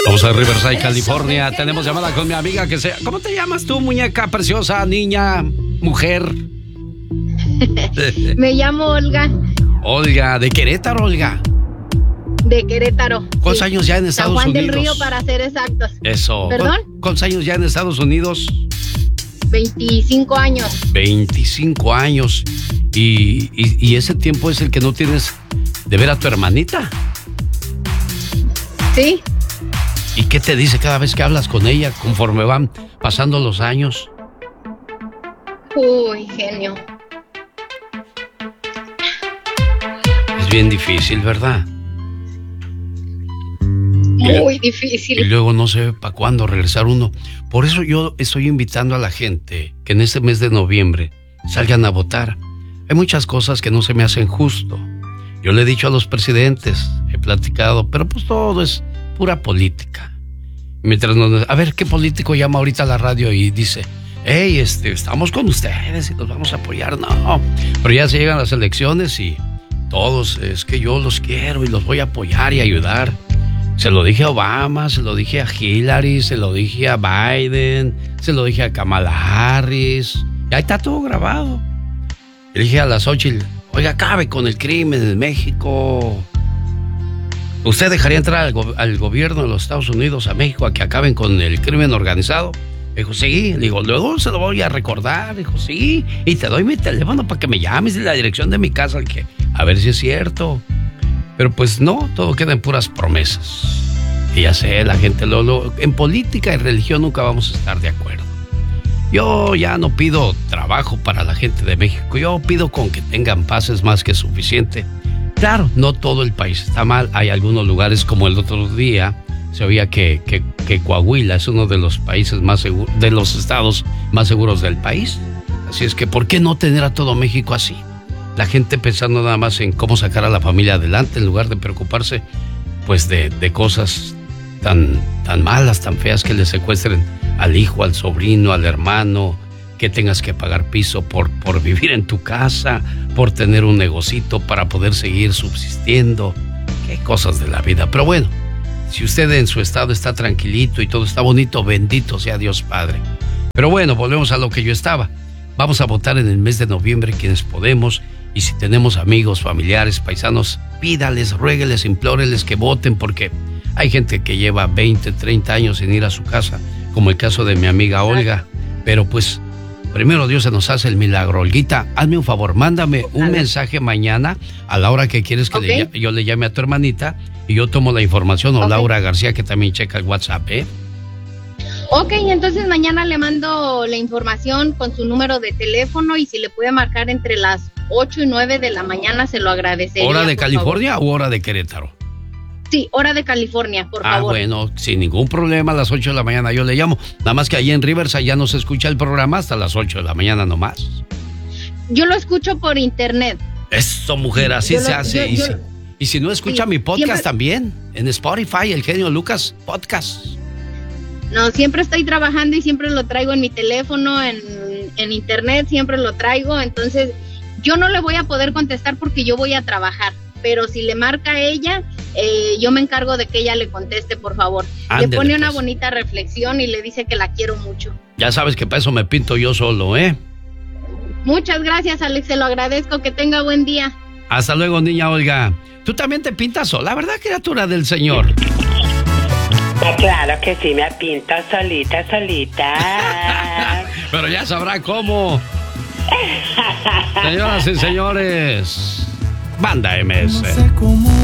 Vamos a Riverside, California. Tenemos llamada con mi amiga que sea. ¿Cómo te llamas tú, muñeca preciosa, niña, mujer? Me llamo Olga. Olga, ¿de Querétaro, Olga? De Querétaro. ¿Cuántos años ya en Estados Unidos? San Juan del Río, para ser exactos. Eso. ¿Perdón? ¿Cuántos años ya en Estados Unidos? 25 años. 25 años. ¿Y ese tiempo es el que no tienes de ver a tu hermanita? Sí. ¿Y qué te dice cada vez que hablas con ella conforme van pasando los años? Uy, genio. Es bien difícil, ¿verdad? Muy difícil. Y luego no sé para cuándo regresar uno. Por eso yo estoy invitando a la gente que en este mes de noviembre salgan a votar. Hay muchas cosas que no se me hacen justo. Yo le he dicho a los presidentes, he platicado, pero pues todo es pura política. Mientras a ver, ¿qué político llama ahorita a la radio y dice, hey, estamos con ustedes y los vamos a apoyar? No, pero ya se llegan las elecciones y todos, es que yo los quiero y los voy a apoyar y ayudar. Se lo dije a Obama, se lo dije a Hillary, se lo dije a Biden, se lo dije a Kamala Harris. Y ahí está todo grabado. Le dije a la Xóchitl, oiga, acabe con el crimen en México. ¿Usted dejaría entrar al gobierno de los Estados Unidos a México a que acaben con el crimen organizado? Dijo, sí. Le digo, luego se lo voy a recordar. Dijo, sí. Y te doy mi teléfono para que me llames y la dirección de mi casa. Que a ver si es cierto. Pero pues no, todo queda en puras promesas. Y ya sé, la gente en política y religión nunca vamos a estar de acuerdo. Yo ya no pido trabajo para la gente de México. Yo pido con que tengan paz, es más que suficiente. Claro, no todo el país está mal. Hay algunos lugares, como el otro día se oía que Coahuila es uno de los países más seguros, de los estados más seguros del país. Así es que, ¿por qué no tener a todo México así? La gente pensando nada más en cómo sacar a la familia adelante, en lugar de preocuparse pues de cosas tan malas, tan feas, que le secuestren al hijo, al sobrino, al hermano, que tengas que pagar piso por vivir en tu casa, por tener un negocito para poder seguir subsistiendo. Qué cosas de la vida. Pero bueno, si usted en su estado está tranquilito y todo está bonito, bendito sea Dios Padre. Pero bueno, volvemos a lo que yo estaba. Vamos a votar en el mes de noviembre quienes podemos. Y si tenemos amigos, familiares, paisanos, pídales, ruégueles, implóreles que voten, porque hay gente que lleva 20, 30 años sin ir a su casa, como el caso de mi amiga Olga. Pero pues, primero Dios se nos hace el milagro. Olguita, hazme un favor, mándame un mensaje mañana a la hora que quieres que yo le llame a tu hermanita y yo tomo la información, o Laura García, que también checa el WhatsApp, ¿eh? Ok, entonces mañana le mando la información con su número de teléfono y si le puede marcar entre las 8 y 9 de la mañana, se lo agradecería. ¿Hora de California o hora de Querétaro? Sí, hora de California, por favor. Bueno, sin ningún problema, a las 8 de la mañana yo le llamo. Nada más que allí en Riverside ya no se escucha el programa hasta las 8 de la mañana nomás. Yo lo escucho por internet. Eso, mujer, así se hace. Y si no escucha mi podcast también, en Spotify, El Genio Lucas Podcast. No, siempre estoy trabajando y siempre lo traigo en mi teléfono, en internet, siempre lo traigo. Entonces, yo no le voy a poder contestar porque yo voy a trabajar. Pero si le marca a ella, yo me encargo de que ella le conteste, por favor. Ándele, le pone una bonita reflexión y le dice que la quiero mucho. Ya sabes que para eso me pinto yo solo, ¿eh? Muchas gracias, Alex, se lo agradezco. Que tenga buen día. Hasta luego, niña Olga. Tú también te pintas sola, ¿verdad, criatura del Señor? Claro que sí, me pinto solita. Pero ya sabrá cómo. Señoras y señores, Banda MS. No sé cómo